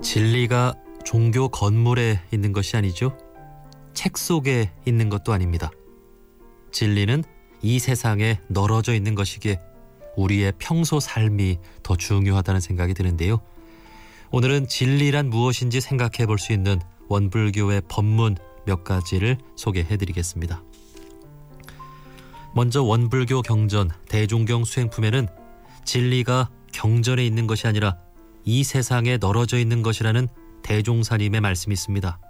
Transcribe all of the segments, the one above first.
진리가 종교 건물에 있는 것이 아니죠. 책 속에 있는 것도 아닙니다. 진리는 이 세상에 널어져 있는 것이기에 우리의 평소 삶이 더 중요하다는 생각이 드는데요. 오늘은 진리란 무엇인지 생각해 볼 수 있는 원불교의 법문 몇 가지를 소개해 드리겠습니다. 먼저 원불교 경전 대종경 수행품에는 진리가 경전에 있는 것이 아니라 이 세상에 널어져 있는 것이라는 대종사님의 말씀이 있습니다.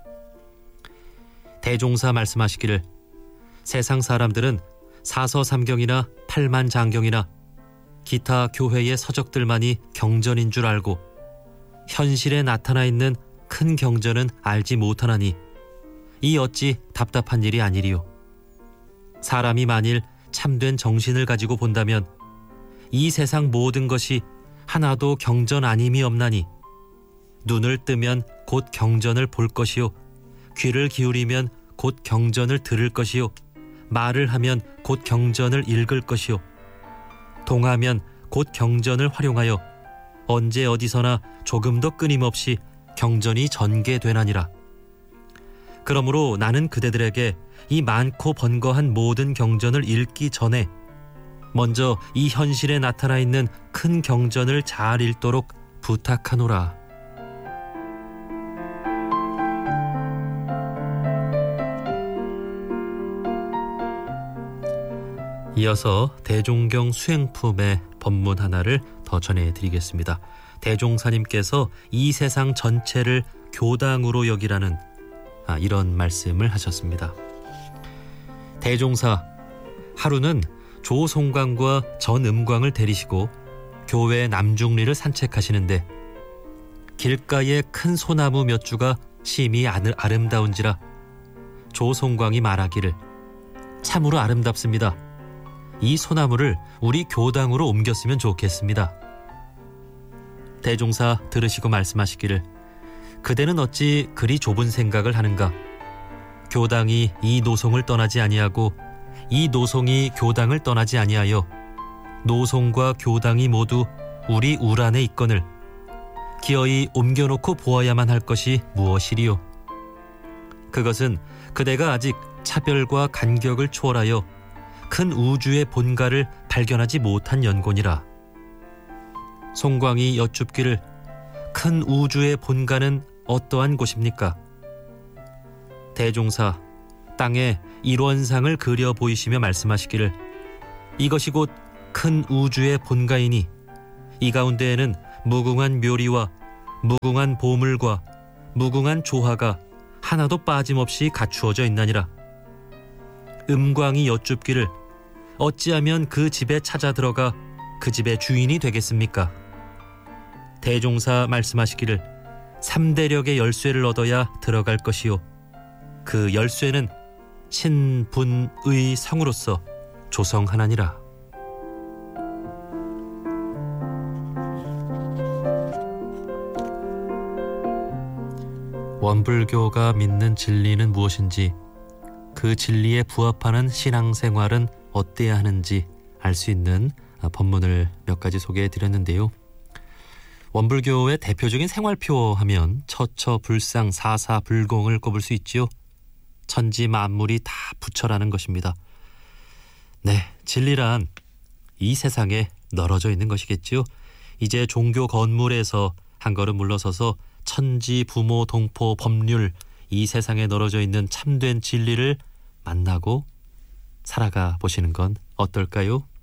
대종사 말씀하시기를 세상 사람들은 사서삼경이나 팔만장경이나 기타 교회의 서적들만이 경전인 줄 알고 현실에 나타나 있는 큰 경전은 알지 못하나니 이 어찌 답답한 일이 아니리요. 사람이 만일 참된 정신을 가지고 본다면 이 세상 모든 것이 하나도 경전 아님이 없나니 눈을 뜨면 곧 경전을 볼 것이요, 귀를 기울이면 곧 경전을 들을 것이요, 말을 하면 곧 경전을 읽을 것이요, 동하면 곧 경전을 활용하여 언제 어디서나 조금도 끊임없이 경전이 전개되나니라. 그러므로 나는 그대들에게 이 많고 번거한 모든 경전을 읽기 전에 먼저 이 현실에 나타나 있는 큰 경전을 잘 읽도록 부탁하노라. 이어서 대종경 수행품의 법문 하나를 더 전해드리겠습니다. 대종사님께서 이 세상 전체를 교당으로 여기라는 이런 말씀을 하셨습니다. 대종사, 하루는 조송광과 전음광을 데리시고 교회 남중리를 산책하시는데 길가에 큰 소나무 몇 주가 심히 아름다운지라 조송광이 말하기를 참으로 아름답습니다. 이 소나무를 우리 교당으로 옮겼으면 좋겠습니다. 대종사 들으시고 말씀하시기를 그대는 어찌 그리 좁은 생각을 하는가? 교당이 이 노송을 떠나지 아니하고 이 노송이 교당을 떠나지 아니하여 노송과 교당이 모두 우리 울 안에 있거늘 기어이 옮겨놓고 보아야만 할 것이 무엇이리요? 그것은 그대가 아직 차별과 간격을 초월하여 큰 우주의 본가를 발견하지 못한 연곤이라. 송광이 여쭙기를 큰 우주의 본가는 어떠한 곳입니까? 대종사, 땅에 일원상을 그려 보이시며 말씀하시기를 이것이 곧 큰 우주의 본가이니 이 가운데에는 무궁한 묘리와 무궁한 보물과 무궁한 조화가 하나도 빠짐없이 갖추어져 있나니라. 음광이 여쭙기를 어찌하면 그 집에 찾아 들어가 그 집의 주인이 되겠습니까? 대종사 말씀하시기를 3대력의 열쇠를 얻어야 들어갈 것이요, 그 열쇠는 신분의 성으로서 조성하나니라. 원불교가 믿는 진리는 무엇인지, 그 진리에 부합하는 신앙생활은 어때야 하는지 알 수 있는 법문을 몇 가지 소개해 드렸는데요. 원불교의 대표적인 생활표 하면 처처, 불상, 사사, 불공을 꼽을 수 있지요. 천지 만물이 다 부처라는 것입니다. 네, 진리란 이 세상에 널어져 있는 것이겠지요. 이제 종교 건물에서 한 걸음 물러서서 천지, 부모, 동포, 법률, 이 세상에 널어져 있는 참된 진리를 만나고 살아가 보시는 건 어떨까요?